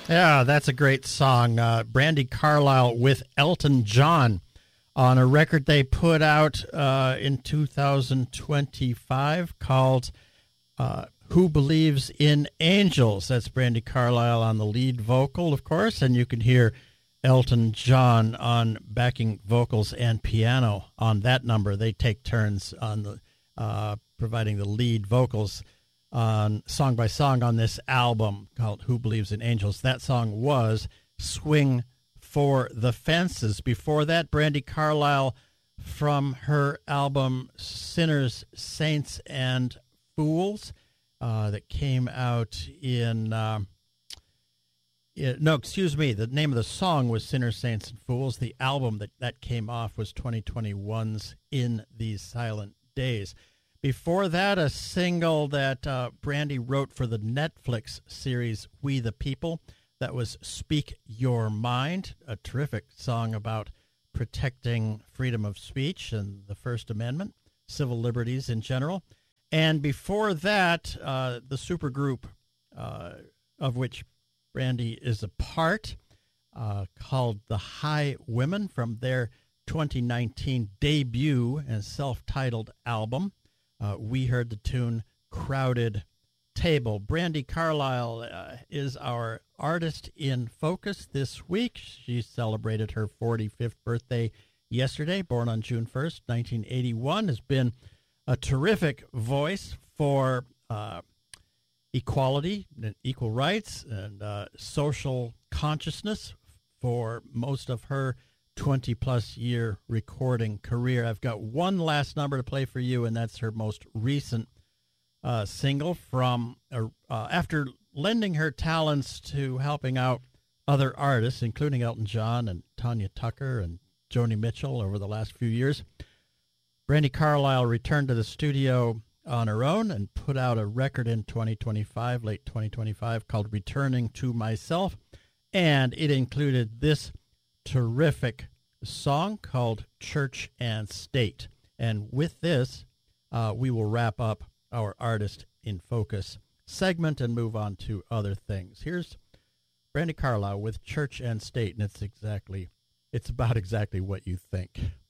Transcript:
Yeah, that's a great song. Brandi Carlile with Elton John on a record they put out in 2025 called Who Believes in Angels. That's Brandi Carlile on the lead vocal, of course, and you can hear Elton John on backing vocals and piano on that number. They take turns on the providing the lead vocals on song by song on this album called Who Believes in Angels. That song was Swing for the Fences. Before that, Brandi Carlile from her album Sinners, Saints, and Fools that came out in... the name of the song was Sinners, Saints, and Fools. The album that came off was 2021's In These Silent Days. Before that, a single that Brandi wrote for the Netflix series We the People. That was Speak Your Mind, a terrific song about protecting freedom of speech and the First Amendment, civil liberties in general. And before that, the supergroup of which Brandi is a part, called The High Women, from their 2019 debut and self-titled album. We heard the tune Crowded Table. Brandi Carlile is our artist in focus this week. She celebrated her 45th birthday yesterday, born on June 1st, 1981, has been a terrific voice for equality and equal rights and social consciousness for most of her 20-plus year recording career. I've got one last number to play for you, and that's her most recent single from after lending her talents to helping out other artists, including Elton John and Tanya Tucker and Joni Mitchell over the last few years. Brandi Carlile returned to the studio on her own and put out a record in 2025, late 2025, called Returning to Myself, and it included this terrific song called Church and State. And with this, we will wrap up our Artist in Focus segment and move on to other things. Here's Brandi Carlile with Church and State, and it's about exactly what you think.